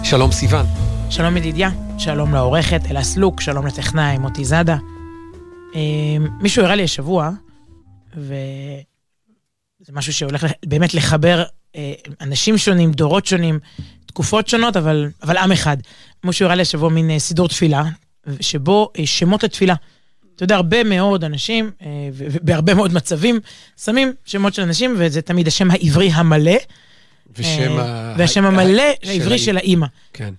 שלום סיוון. שלום ידידיה, שלום לעורכת אלס לוק, שלום לטכנאי מוטי זאדה. מישהו הראה לי השבוע, וזה משהו שהולך באמת לחבר אנשים שונים, דורות שונים, תקופות שונות, אבל עם אחד. מישהו הראה לי השבוע מין סידור תפילה, שבו שמות לתפילה. אתה יודע, הרבה מאוד אנשים, ובהרבה מאוד מצבים, שמים שמות של אנשים, וזה תמיד השם העברי המלא, והשם המלא העברי של האמא. כן.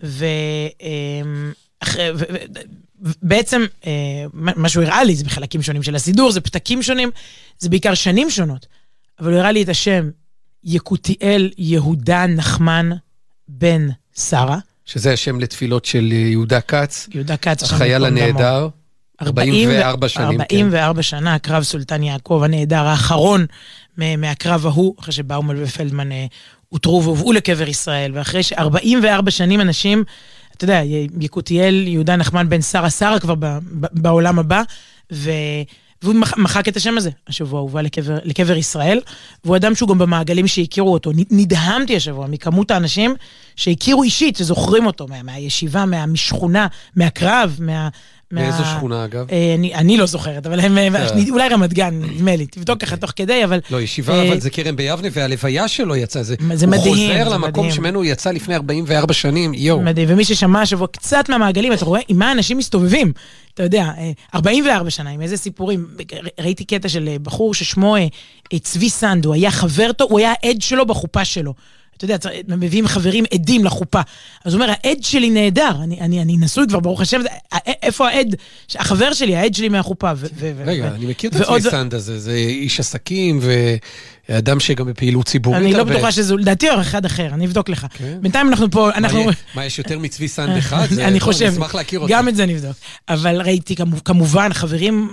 ובעצם, מה שהוא הראה לי, זה בחלקים שונים של הסידור, זה פתקים שונים, זה בעיקר שנים שונות, אבל הוא הראה לי את השם יקותיאל יהודה נחמן בן שרה. שזה השם לתפילות של יהודה כץ. יהודה כץ. החייל הנהדר. 44 שנים. 44 שנה, הקרב סולטן יעקב הנהדר האחרון מהקרב ההוא, אחרי שבאומל ופלדמן הותרו והובאו לקבר ישראל, ואחרי ש44 שנים אנשים, אתה יודע, יקותיאל יהודה נחמן בן שרה כבר בעולם הבא, והוא מחק את השם הזה. השבוע הוא הובא לקבר ישראל, והוא אדם שהוא גם במעגלים שהכירו אותו. נדהמתי השבוע מכמות האנשים שהכירו אישית, שזוכרים אותו, מהישיבה, משכונה, מהקרב, מאיזו שכונה אגב? אני לא זוכרת, אבל אולי רמת גן, נדמה לי, תבדוק ככה תוך כדי, אבל... לא, ישיבה, אבל זה כרם ביבנה, והלוויה שלו יצא, זה מדהים. הוא חוזר למקום שמנו יצא לפני 44 שנים, יו. מדהים, ומי ששמע השבוע קצת מהמעגלים, אתה רואה עם מה אנשים מסתובבים, אתה יודע, 44 שנה, עם איזה סיפורים, ראיתי קטע של בחור ששמו צבי סנד, הוא היה חבר טוב, הוא היה העד שלו בחופה שלו. אתה יודע, מביאים חברים עדים לחופה. אז הוא אומר, העד שלי נהדר, אני נשוי כבר, ברוך השם, איפה העד? החבר שלי, העד שלי מהחופה. רגע, אני מכיר את הצבי סנד הזה, זה איש עסקים ואדם שגם בפעילות ציבורית. אני לא בטוחה שזה, לדעתי או אחד אחר, אני אבדוק לך. בינתיים אנחנו פה, מה, יש יותר מצבי סנד אחד? אני חושב, גם את זה נבדוק. אבל ראיתי כמובן חברים,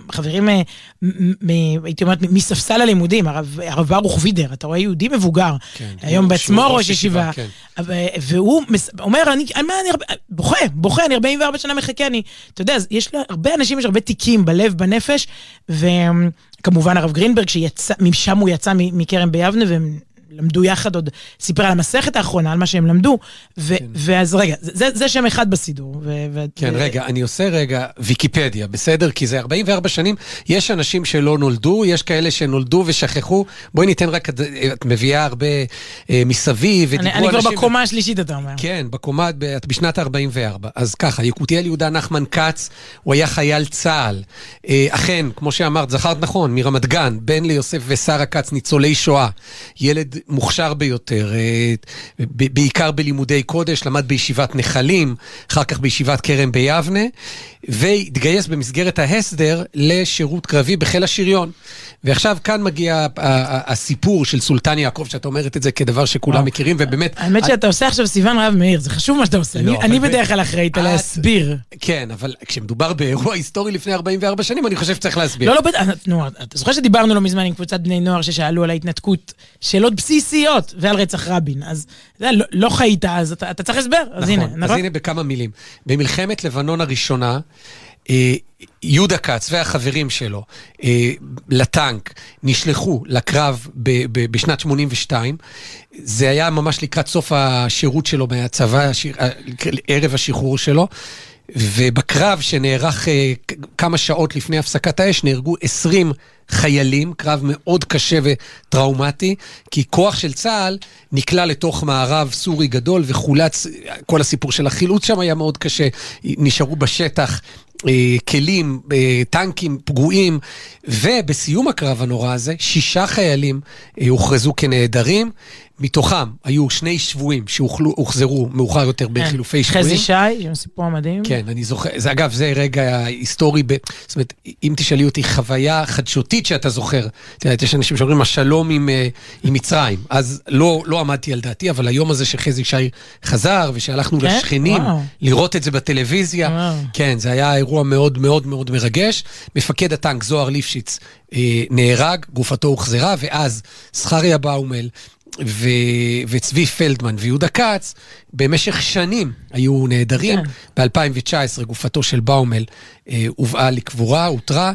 הייתי אומרת, מספסל הלימודים, הרב ברוך וידר, אתה רואה יהודי מבוגר, היום בעצמו ראש ישיבה, והוא אומר, אני בוכה, אני 44 שנה מחכה, אתה יודע, יש הרבה אנשים, יש הרבה תיקים בלב, בנפש, וכמובן הרב גרינברג, משם הוא יצא מכרם ביבנה, והם למדו יחד, עוד סיפר על המסכת האחרונה, על מה שהם למדו, ואז רגע, זה שם אחד בסידור. כן, רגע, אני עושה רגע ויקיפדיה, בסדר? כי זה 44 שנים, יש אנשים שלא נולדו, יש כאלה שנולדו ושכחו, בואי ניתן רק, את מביאה הרבה מסביב, אני כבר בקומה השלישית, אתה אומר. כן, בקומה, בשנת 44. אז ככה, יקותיאל יהודה נחמן כץ, הוא היה חייל צה"ל. אכן, כמו שאמרת, זכרת נכון, מרמת גן, בן ליוסף ושרה כץ, ניצולי שואה, ילד מוכשר ביותר, בעיקר בלימודי קודש, למד בישיבת נחלים, אחר כך בישיבת כרם ביבנה, והתגייס במסגרת ההסדר לשירות קרבי בחיל השריון. ועכשיו כאן מגיע הסיפור של סולטן יעקב, שאתה אומרת את זה כדבר שכולם מכירים, ובאמת... האמת שאתה עושה עכשיו סיוון רב מאיר, זה חשוב מה שאתה עושה. אני בדרך כלל אחראית להסביר. כן, אבל כשמדובר באירוע היסטורי לפני 44 שנים, אני חושב שצריך להסביר. לא, אתה זוכר שדיברנו לא מזמן עם קבוצת בני נוער ששאלו על ההתנתקות, שאלות בסיסיות, ועל רצח רבין. אז לא חיית, אז אתה צריך הסבר. אז הנה בכמה מילים. במלחמת לבנון הראשונה, יהודה כץ והחברים שלו לטנק נשלחו לקרב בשנת 82. זה היה ממש לקראת סוף השירות שלו מהצבא, ערב השחרור שלו, ובקרב שנערך כמה שעות לפני הפסקת האש נהרגו 20 חיילים, קרב מאוד קשה וטראומטי, כי כוח של צה"ל נקלע לתוך מערב סורי גדול וחולץ, כל הסיפור של החילוץ שם היה מאוד קשה, נשארו בשטח כלים, טנקים פגועים, ובסיום הקרב הנורא הזה 6 חיילים הוכרזו כנעדרים, מתוכם היו 2 שבויים שהוחזרו מאוחר יותר בחילופי שבויים. חזי שי, עם סיפור מדהים. כן, אני זוכר, זה אגב, זה רגע היסטורי, זאת אומרת, אם תשאלי אותי חוויה חדשותית שאתה זוכר, יש אנשים שאומרים, השלום עם מצרים, אז לא עמדתי על דעתי, אבל היום הזה שחזי שי חזר, ושהלכנו לשכנים, לראות את זה בטלוויזיה, כן, זה היה אירוע מאוד מאוד מאוד מרגש. מפקד הטנק זוהר ליפשיץ נהרג, גופתו הוחזרה, ואז זכריה באומל, וצבי פלדמן ויהודה כץ במשך שנים היו נהדרים. ב-2019 גופתו של באומל הובאה לקבורה, הותרה.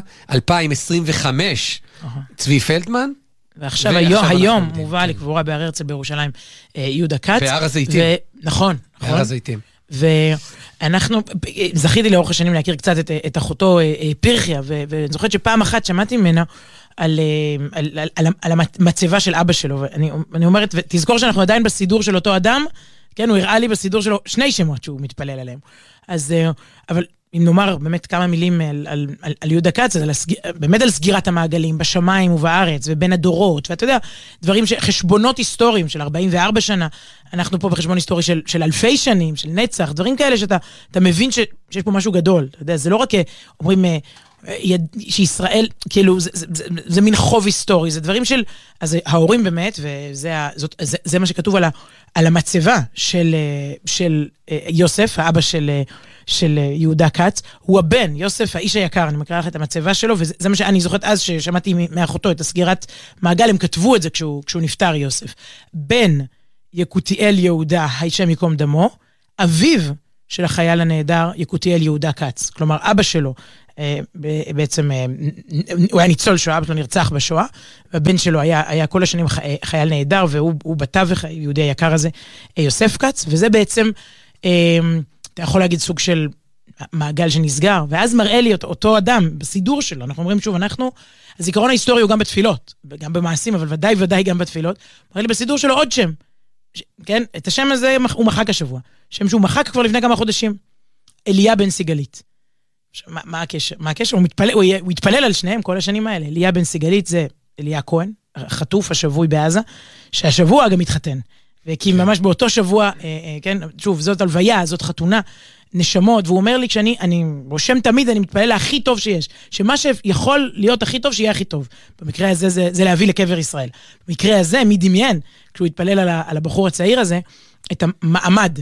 2025 צבי פלדמן, ועכשיו היום מובא לקבורה בהר הרצל בירושלים יהודה כץ. בהר הזיתים. נכון. בהר הזיתים. ואנחנו, זכיתי לאורך השנים להכיר קצת את אחותו פרחיה, ואני זוכרת שפעם אחת שמעתי ממנה על המצבה של אבא שלו, ואני אומרת, תזכור שאנחנו עדיין בסידור של אותו אדם, כן, הוא הראה לי בסידור שלו 2 שמות שהוא מתפלל עליהם. אז, אבל אם נאמר באמת כמה מילים על יהודה כץ, באמת על סגירת המעגלים בשמיים ובארץ ובין הדורות, ואתה יודע, דברים חשבונות היסטוריים של 44 שנה, אנחנו פה בחשבון היסטורי של אלפי שנים, של נצח, דברים כאלה שאתה מבין שיש פה משהו גדול, אתה יודע, זה לא רק אומרים שישראל, כאילו, זה מין חוב היסטורי, זה דברים של, אז ההורים באמת, וזה מה שכתוב על המצבה של יוסף, האבא של יהודה כץ, הוא הבן, יוסף, האיש היקר, אני מקרא לך את המצבה שלו, וזה מה שאני זוכרת אז ששמעתי מאחותו את הסגירת מעגל, הם כתבו את זה כשהוא נפטר יוסף. בן יקותיאל יהודה, הישם יקום דמו, אביו של החייל הנהדר, יקותיאל יהודה כץ. כלומר, אבא שלו, בעצם, הוא היה ניצול שואה, אבא שלו נרצח בשואה, והבן שלו היה כל השנים חייל נהדר, והוא בתווך, היהודי היקר הזה, יוסף כץ, וזה בעצם, אתה יכול להגיד סוג של מעגל שנסגר, ואז מראה לי אותו אדם בסידור שלו, אנחנו אומרים שוב, הזיכרון ההיסטורי הוא גם בתפילות, גם במעשים, אבל ודאי גם בתפילות, מראה לי בסידור שלו עוד שם, כן? את השם הזה הוא מחק השבוע, שם שהוא מחק כבר לפני כמה חודשים, אליה בן סיגלית. מה הקשר? הוא התפלל על שניהם כל השנים האלה, אליה בן סיגלית זה אליה כהן, חטוף השבוי בעזה, שהשבוע גם התחתן, וכי ממש באותו שבוע, כן, שוב, זאת הלוויה, זאת חתונה, נשמות, והוא אומר לי, כשאני רושם תמיד, אני מתפלל להכי טוב שיש, שמה שיכול להיות הכי טוב, שיהיה הכי טוב. במקרה הזה, זה להביא לקבר ישראל. במקרה הזה, מי דמיין, כשהוא התפלל על הבחור הצעיר הזה, את המעמד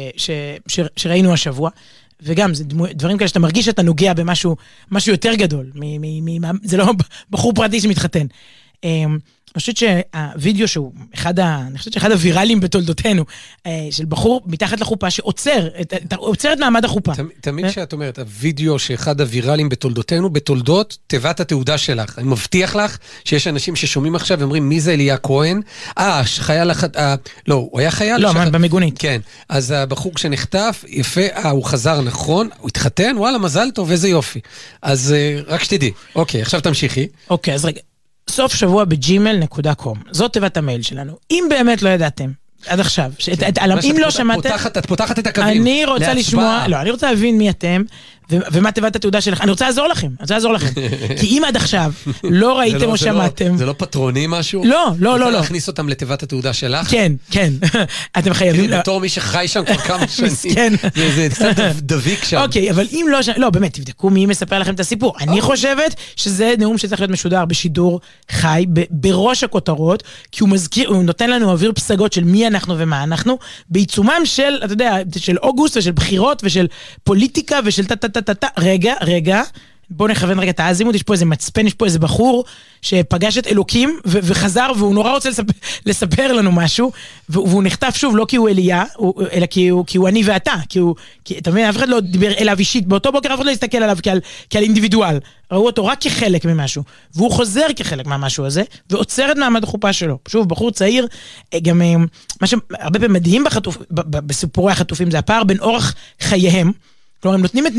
שראינו השבוע, וגם, זה דברים כאלה שאתה מרגיש שאתה נוגע במשהו יותר גדול, זה לא בחור פרטי שמתחתן. אני חושבת שהווידאו שהוא אני חושבת שאחד הוויראלים בתולדותינו, של בחור מתחת לחופה שעוצר את מעמד החופה. תמיד שאת אומרת, הווידאו שאחד הוויראלים בתולדותינו, בתולדות תיבת התעודה שלך. אני מבטיח לך שיש אנשים ששומעים עכשיו ואומרים, מי זה אליה כהן? חייל לא, הוא היה חייל? לא, במיגונית. כן, אז הבחור שנחטף, יפה, הוא חזר נכון, הוא התחתן, וואלה, מזל טוב, איזה יופי. אז רק שתדעי. אוקיי, עכשיו תמשיכי. אוקיי, אז רגע. סוף שבוע ב-gmail.com. זאת תיבת המייל שלנו. אם באמת לא ידעתם, עד עכשיו, אם לא שמעתם... את פותחת את הקווים. אני רוצה לשמוע, לא, אני רוצה להבין מי אתם, ומה תיבת התעודה שלך. אני רוצה לעזור לכם. כי אם עד עכשיו לא ראיתם או שמעתם... זה לא פטרוני משהו? לא. רוצה להכניס אותם לתיבת התעודה שלך? כן. אתם חייבים... בתור מי שחי שם כבר כמה שנים. זה קצת דביק שם. אוקיי, אבל אם לא, באמת, תבדקו מי מספר לכם את הסיפור. אני חושבת שזה נאום שצריך להיות משודר בשידור חי, בראש הכותרות, כי הוא נותן לנו אוויר פסגות של מי אנחנו ומה אנחנו, בעיצומם של, אתה יודע, של אוגוסט ושל בחירות ושל פוליטיקה ושל רגע, בואו נכוון רגע את האזימות, יש פה איזה מצפן, יש פה איזה בחור שפגש את אלוקים וחזר, והוא נורא רוצה לספר לנו משהו, והוא נחטף שוב, לא כי הוא אליה, אלא כי הוא אני ואתה, כי אתה מבין, אף אחד לא דיבר אליו אישית, באותו בוקר אף אחד לא הסתכל עליו כעל אינדיבידואל, ראו אותו רק כחלק ממשהו, והוא חוזר כחלק מהמשהו הזה, ועוצר את מעמד החופה שלו. שוב, בחור צעיר, גם מה שהרבה פעמים מדהים בסיפורי החטופים, זה הפער בין אורח חייהם, כלומר, הם נותנים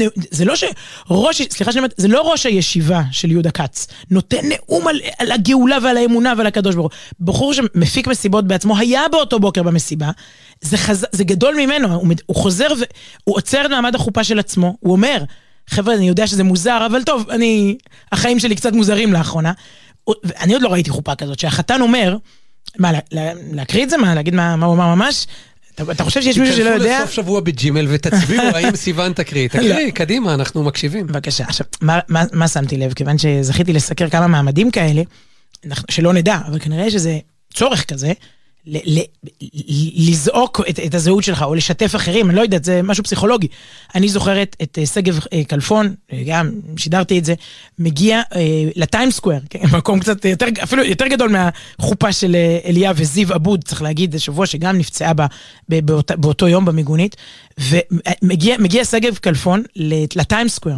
זה לא ראש הישיבה של יהודה כץ, נותן נאום על הגאולה ועל האמונה ועל הקדוש ברוך הוא. בחור שמפיק מסיבות בעצמו, היה באותו בוקר במסיבה, זה גדול ממנו, הוא חוזר והוא עוצר את מעמד החופה של עצמו, הוא אומר, חבר'ה, אני יודע שזה מוזר, אבל טוב, החיים שלי קצת מוזרים לאחרונה, אני עוד לא ראיתי חופה כזאת, שהחתן אומר, מה, להקריא את זה? להגיד מה הוא אמר ממש? אתה חושב שיש מישהו שלא יודע? תכנסו לסוף שבוע בג'ימל ותצביעו האם סיוון תקריא. תקריא, קדימה, אנחנו מקשיבים. בבקשה. עכשיו, מה שמתי לב? כיוון שזכיתי לסקר כמה מעמדים כאלה, שלא נדע, אבל כנראה שזה צורך כזה, לזעוק את הזהות שלך, או לשתף אחרים, אני לא יודעת, זה משהו פסיכולוגי. אני זוכרת את שגב כלפון, גם שידרתי את זה, מגיע לטיים סקוואר, מקום קצת אפילו יותר גדול מהחופה של אליה וזיו אבוד, צריך להגיד, זה שבוע שגם נפצעה באותו יום במיגונית, ומגיע שגב כלפון לטיים סקוואר,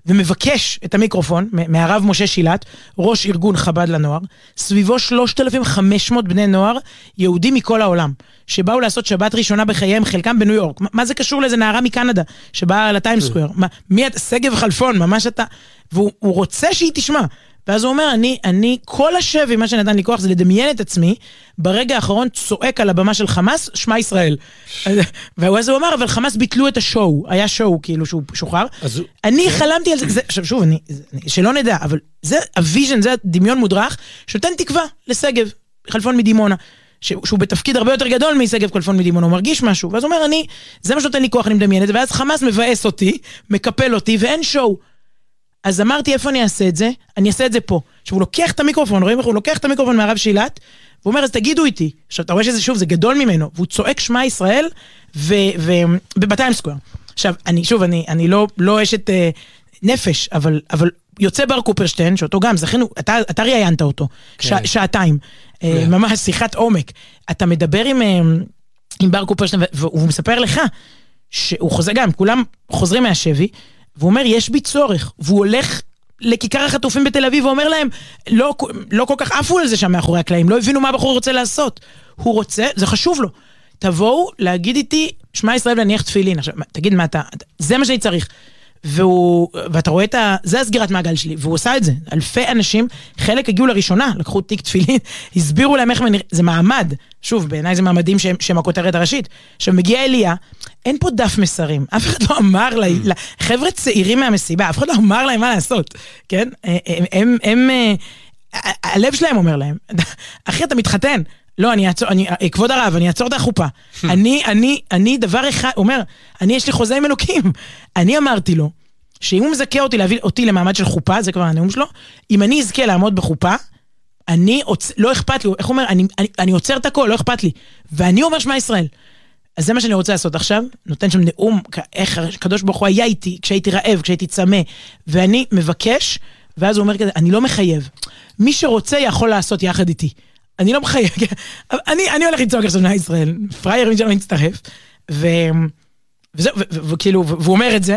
ומבקש את המיקרופון מהרב משה שילת, ראש ארגון חב"ד לנוער, סביבו 3,500 בני נוער, יהודים מכל העולם, שבאו לעשות שבת ראשונה בחייהם, חלקם בניו יורק. מה זה קשור לאיזה נערה מקנדה, שבאה לטיימס סקוואר? מי את? שגב חלפון, ממש אתה... והוא רוצה שהיא תשמע. ואז הוא אומר, אני כל השבי, מה שנתן לי כוח זה לדמיין את עצמי, ברגע האחרון צועק על הבמה של חמאס, שמע ישראל. ואז הוא אמר, אבל חמאס ביטלו את השואו, היה שואו כאילו שהוא שוחרר. אני חלמתי על זה, עכשיו שוב, שלא נדע, אבל זה הוויז'ן, זה הדמיון מודרך, שנותן תקווה לסגב, חלפון מדימונה, שהוא בתפקיד הרבה יותר גדול מסגב חלפון מדימונה, הוא מרגיש משהו, ואז הוא אומר, זה מה שנותן לי כוח, אני מדמיין את זה, ואז חמאס מבאס אותי, מקפל אותי, ואין שואו. אז אמרתי, איפה אני אעשה את זה? אני אעשה את זה פה. עכשיו, הוא לוקח את המיקרופון, רואים איך הוא לוקח את המיקרופון מהרב שילת, והוא אומר, אז תגידו איתי. עכשיו, אתה רואה שזה שוב, זה גדול ממנו, והוא צועק שמע ישראל, בטיימס סקוואר. עכשיו, אני לא אשת נפש, אבל יוצא בר קופרשטיין, שאותו גם, זכינו, אתה ראיינת אותו, שעתיים, ממש שיחת עומק. אתה מדבר עם בר קופרשטיין, והוא מספר לך, שהוא חוזר גם, כולם חוזרים מהשבי, והוא אומר, יש בי צורך, והוא הולך לכיכר החטופים בתל אביב, ואומר להם, לא כל כך עפו על זה שם מאחורי הקלעים, לא הבינו מה הבחור רוצה לעשות. הוא רוצה, זה חשוב לו. תבואו להגיד איתי, שמע ישראל להניח תפילין. עכשיו, תגיד מה זה מה שאני צריך. ואתה רואה זה הסגירת מעגל שלי, והוא עושה את זה. אלפי אנשים, חלק הגיעו לראשונה, לקחו תיק תפילין, הסבירו להם איך זה מעמד. שוב, בעיניי זה מעמדים שהם הכותרת הראשית. עכשיו, מגיע אליה, אין פה דף מסרים. אף אחד לא אמר חבר'ה צעירים מהמסיבה, אף אחד לא אמר להם מה לעשות. כן? הלב שלהם אומר להם, אחי, אתה מתחתן. לא, כבוד הרב, אני אעצור את החופה. אני דבר אחד, אומר, יש לי חוזה עם אלוקים. אני אמרתי לו, שאם הוא מזכה אותי להביא אותי למעמד של חופה, זה כבר הנאום שלו, אם אני אזכה לעמוד בחופה, לא אכפת לי, איך הוא אומר, אני עוצר את הכל, לא אכפת לי. ואני אומר שמע ישראל. אז זה מה שאני רוצה לעשות עכשיו, נותן שם נאום, איך הקדוש ברוך הוא היה איתי, כשהייתי רעב, כשהייתי צמא, ואני מבקש, ואז הוא אומר כזה, אני לא מחייב. מי שרוצה יכול לעשות יחד איתי. אני לא מחייב, אני הולך לצעוק עכשיו שמע ישראל, פריירים שלא מצטרף, וכאילו, והוא אומר את זה,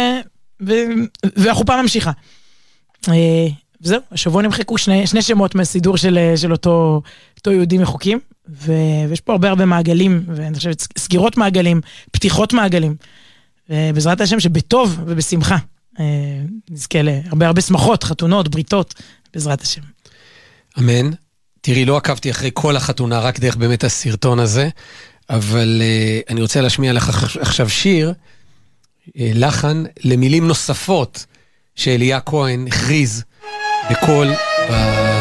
והחופה ממשיכה. וזהו, השבוע נמחקו שני שמות מהסידור של אותו יהודי מחוקים, ויש פה הרבה מעגלים, ואני חושבת סגירות מעגלים, פתיחות מעגלים, ובעזרת השם שבטוב ובשמחה, נזכה להרבה שמחות, חתונות, בריתות, בעזרת השם. אמן. תראי, לא עקבתי אחרי כל החתונה, רק דרך באמת הסרטון הזה, אבל אני רוצה להשמיע לך עכשיו שיר, לחן למילים נוספות שאליה כהן הכריז בכל